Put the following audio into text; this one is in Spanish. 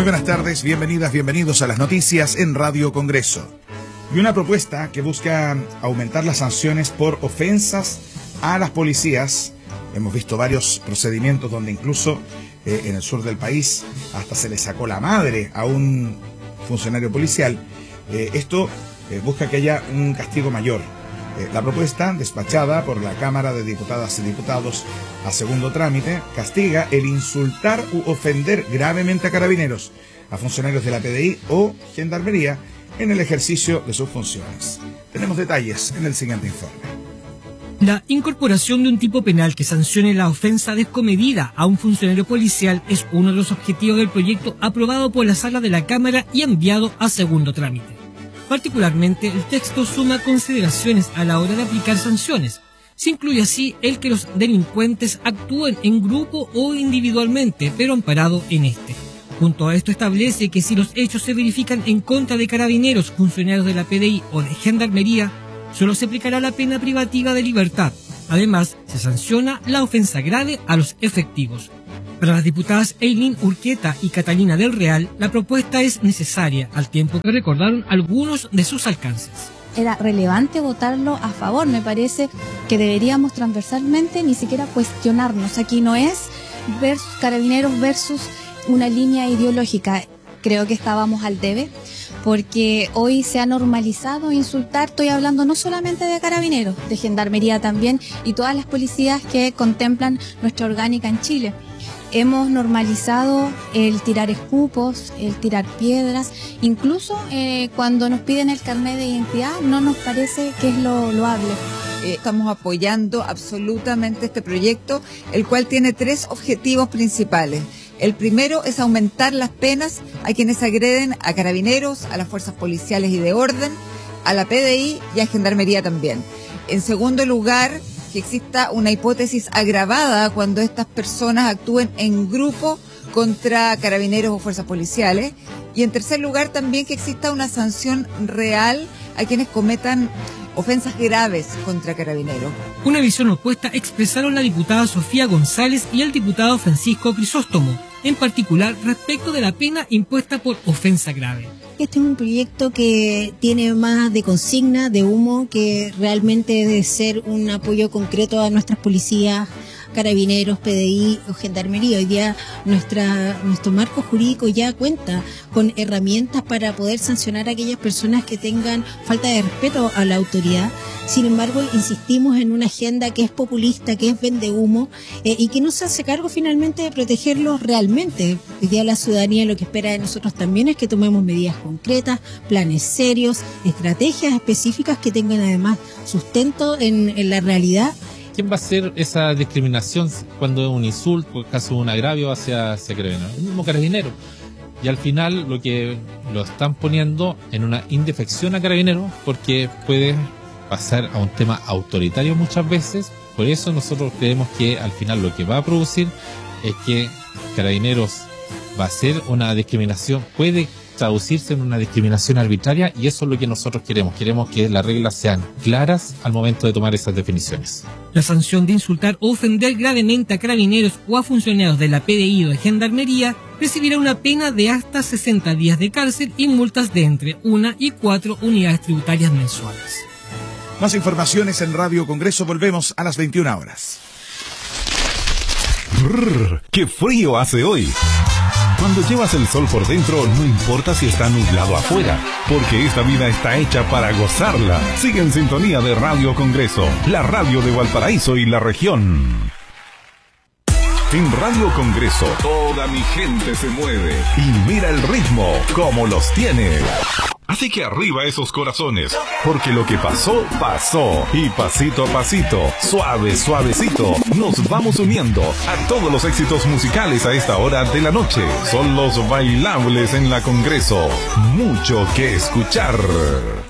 Muy buenas tardes, bienvenidas, bienvenidos a las noticias en Radio Congreso. Y una propuesta que busca aumentar las sanciones por ofensas a las policías. Hemos visto varios procedimientos donde incluso en el sur del país hasta se le sacó la madre a un funcionario policial. Esto busca que haya un castigo mayor. La propuesta, despachada por la Cámara de Diputadas y Diputados a segundo trámite, castiga el insultar u ofender gravemente a carabineros, a funcionarios de la PDI o Gendarmería en el ejercicio de sus funciones. Tenemos detalles en el siguiente informe. La incorporación de un tipo penal que sancione la ofensa descomedida a un funcionario policial es uno de los objetivos del proyecto aprobado por la Sala de la Cámara y enviado a segundo trámite. Particularmente, el texto suma consideraciones a la hora de aplicar sanciones. Se incluye así el que los delincuentes actúen en grupo o individualmente, pero amparado en este. Junto a esto establece que si los hechos se verifican en contra de carabineros, funcionarios de la PDI o de Gendarmería, solo se aplicará la pena privativa de libertad. Además, se sanciona la ofensa grave a los efectivos. Para las diputadas Eileen Urqueta y Catalina del Real, la propuesta es necesaria, al tiempo que recordaron algunos de sus alcances. Era relevante votarlo a favor, me parece que deberíamos transversalmente ni siquiera cuestionarnos. Aquí no es carabineros versus una línea ideológica. Creo que estábamos al debe, porque hoy se ha normalizado insultar. Estoy hablando no solamente de carabineros, de Gendarmería también y todas las policías que contemplan nuestra orgánica en Chile. Hemos normalizado el tirar escupos, el tirar piedras, incluso cuando nos piden el carnet de identidad no nos parece que es lo loable. Estamos apoyando absolutamente este proyecto, el cual tiene 3 objetivos principales. El primero es aumentar las penas a quienes agreden a carabineros, a las fuerzas policiales y de orden, a la PDI y a Gendarmería también. En segundo lugar, que exista una hipótesis agravada cuando estas personas actúen en grupo contra carabineros o fuerzas policiales. Y en tercer lugar, también que exista una sanción real a quienes cometan ofensas graves contra carabineros. Una visión opuesta expresaron la diputada Sofía González y el diputado Francisco Crisóstomo, en particular respecto de la pena impuesta por ofensa grave. Este es un proyecto que tiene más de consigna, de humo, que realmente debe ser un apoyo concreto a nuestras policías, carabineros, PDI o Gendarmería. Hoy día nuestro marco jurídico ya cuenta con herramientas para poder sancionar a aquellas personas que tengan falta de respeto a la autoridad. Sin embargo, insistimos en una agenda que es populista, que es vendehumo y que no se hace cargo finalmente de protegerlos realmente. Hoy día la ciudadanía lo que espera de nosotros también es que tomemos medidas concretas, planes serios, estrategias específicas que tengan además sustento en la realidad. ¿Quién va a hacer esa discriminación cuando es un insulto, en caso de un agravio hacia carabineros? El mismo carabinero. Y al final lo están poniendo en una indefección a carabineros porque puede pasar a un tema autoritario muchas veces. Por eso nosotros creemos que al final lo que va a producir es que carabineros va a ser una discriminación, puede traducirse en una discriminación arbitraria, y eso es lo que nosotros queremos. Queremos que las reglas sean claras al momento de tomar esas definiciones. La sanción de insultar o ofender gravemente a carabineros o a funcionarios de la PDI o de Gendarmería recibirá una pena de hasta 60 días de cárcel y multas de entre 1 y 4 unidades tributarias mensuales. Más informaciones en Radio Congreso. Volvemos a las 21 horas. ¡Qué frío hace hoy! Cuando llevas el sol por dentro, no importa si está nublado afuera, porque esta vida está hecha para gozarla. Sigue en sintonía de Radio Congreso, la radio de Valparaíso y la región. En Radio Congreso, toda mi gente se mueve y mira el ritmo, como los tiene. Así que arriba esos corazones, porque lo que pasó, pasó. Y pasito a pasito, suave, suavecito, nos vamos uniendo a todos los éxitos musicales a esta hora de la noche. Son los bailables en la Congreso. Mucho que escuchar.